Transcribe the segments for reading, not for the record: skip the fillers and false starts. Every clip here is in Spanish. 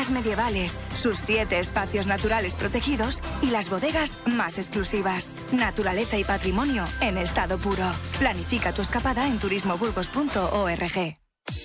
joyas medievales, sus 7 espacios naturales protegidos y las bodegas más exclusivas. Naturaleza y patrimonio en estado puro. Planifica tu escapada en turismoburgos.org.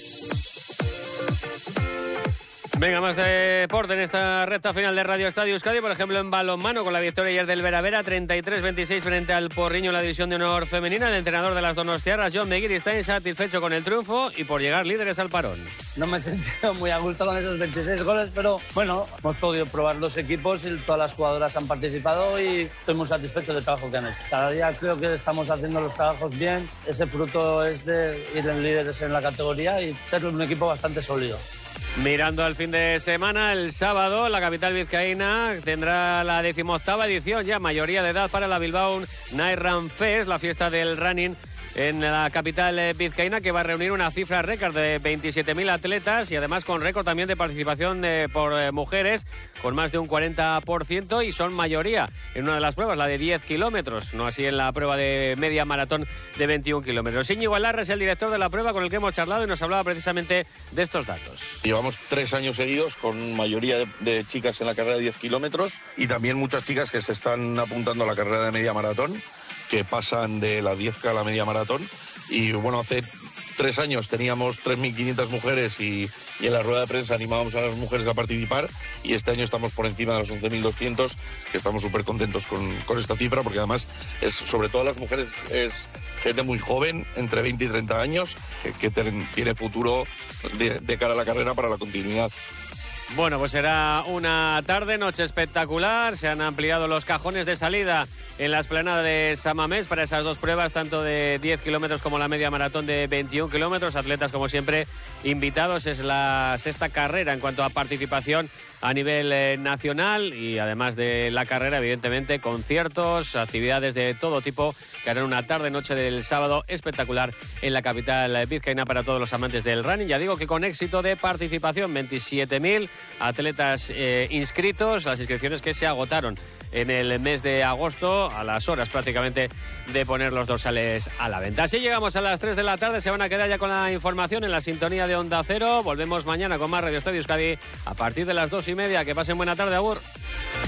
Venga, más deporte en esta recta final de Radio Estadio Euskadi, por ejemplo en balonmano, con la victoria ayer del Vera 33-26 frente al Porriño en la división de honor femenina. El entrenador de las donostiarras, Jon Meguiri, está insatisfecho con el triunfo y por llegar líderes al parón. No me he sentido muy a gusto con esos 26 goles, pero bueno, hemos podido probar los equipos y todas las jugadoras han participado y estoy muy satisfecho del trabajo que han hecho. Cada día creo que estamos haciendo los trabajos bien. Ese fruto es de ir en líderes en la categoría y ser un equipo bastante sólido. Mirando al fin de semana, el sábado la capital vizcaína tendrá la 18ª edición, ya mayoría de edad, para la Bilbao Night Run Fest, la fiesta del running en la capital vizcaína, que va a reunir una cifra récord de 27.000 atletas y además con récord también de participación por mujeres, con más de un 40%, y son mayoría en una de las pruebas, la de 10 kilómetros, no así en la prueba de media maratón de 21 kilómetros. Íñigo Alarra es el director de la prueba con el que hemos charlado y nos hablaba precisamente de estos datos. Llevamos 3 años seguidos con mayoría de chicas en la carrera de 10 kilómetros y también muchas chicas que se están apuntando a la carrera de media maratón, que pasan de la 10K a la media maratón. Y bueno, hace 3 años teníamos 3.500 mujeres y en la rueda de prensa animábamos a las mujeres a participar, y este año estamos por encima de los 11.200, que estamos súper contentos con esta cifra, porque además es, sobre todo las mujeres, es gente muy joven, entre 20 y 30 años, que tiene futuro de cara a la carrera para la continuidad. Bueno, pues será una noche espectacular. Se han ampliado los cajones de salida en la explanada de San Mamés para esas dos pruebas, tanto de 10 kilómetros como la media maratón de 21 kilómetros. Atletas, como siempre, invitados. Es la 6ª carrera en cuanto a participación a nivel nacional, y además de la carrera, evidentemente, conciertos, actividades de todo tipo que harán una noche del sábado espectacular en la capital vizcaína para todos los amantes del running. Ya digo que con éxito de participación, 27.000 atletas inscritos, las inscripciones que se agotaron en el mes de agosto, a las horas prácticamente de poner los dorsales a la venta. Así llegamos a las 3 de la tarde, se van a quedar ya con la información en la sintonía de Onda Cero. Volvemos mañana con más Radio Estadio Euskadi a partir de las 2:30. Que pasen buena tarde, agur.